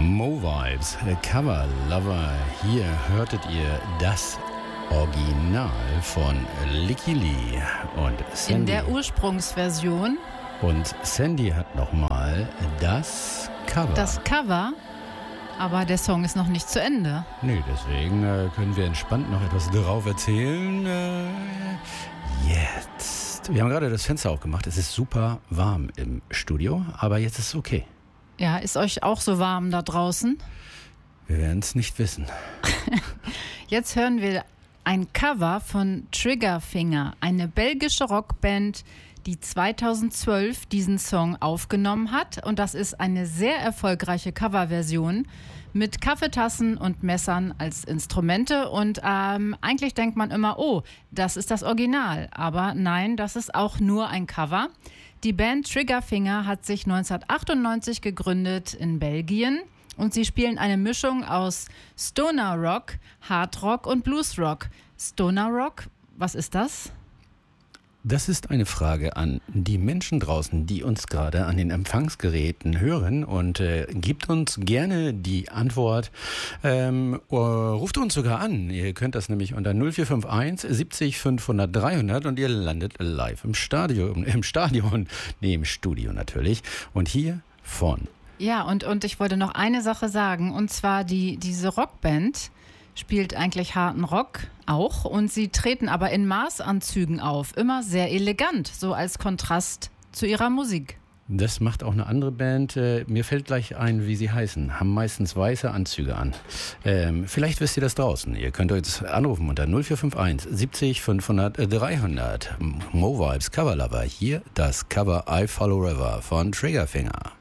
Mo Vibes, Cover Lover. Hier hörtet ihr das Original von Licky Lee und Sandy. In der Ursprungsversion. Und Sandy hat nochmal das Cover. Das Cover, aber der Song ist noch nicht zu Ende. Nee, deswegen können wir entspannt noch etwas drauf erzählen. Jetzt. Wir haben gerade das Fenster aufgemacht. Es ist super warm im Studio, aber jetzt ist es okay. Ja, ist euch auch so warm da draußen? Wir werden es nicht wissen. Jetzt hören wir ein Cover von Triggerfinger, eine belgische Rockband, die 2012 diesen Song aufgenommen hat. Und das ist eine sehr erfolgreiche Coverversion mit Kaffeetassen und Messern als Instrumente. Und eigentlich denkt man immer, oh, das ist das Original. Aber nein, das ist auch nur ein Cover. Die Band Triggerfinger hat sich 1998 gegründet in Belgien. Und sie spielen eine Mischung aus Stoner Rock, Hard Rock und Blues Rock. Stoner Rock, was ist das? Das ist eine Frage an die Menschen draußen, die uns gerade an den Empfangsgeräten hören, und gibt uns gerne die Antwort. Ruft uns sogar an. Ihr könnt das nämlich unter 0451 70 500 300 und ihr landet live im Studio natürlich. Und hier von... Ja, und ich wollte noch eine Sache sagen, und zwar diese Rockband spielt eigentlich harten Rock auch, und sie treten aber in Maßanzügen auf, immer sehr elegant, so als Kontrast zu ihrer Musik. Das macht auch eine andere Band, mir fällt gleich ein, wie sie heißen, haben meistens weiße Anzüge an. Vielleicht wisst ihr das draußen, ihr könnt uns anrufen unter 0451 70 500 300. Mo Vibes Cover Lover, hier das Cover I Follow River von Triggerfinger.